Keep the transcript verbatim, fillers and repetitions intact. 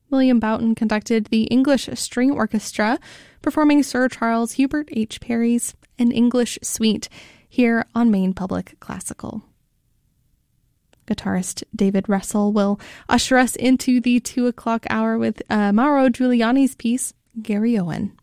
William Boughton conducted the English String Orchestra, performing Sir Charles Hubert H. Parry's An English Suite here on Maine Public Classical. Guitarist David Russell will usher us into the two o'clock hour with uh, Mauro Giuliani's piece, Garryowen.